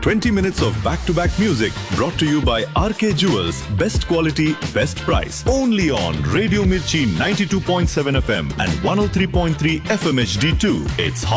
20 minutes of back-to-back music brought to you by RK Jewels. Best quality, best price. Only on Radio Mirchi 92.7 FM and 103.3 FM HD2. It's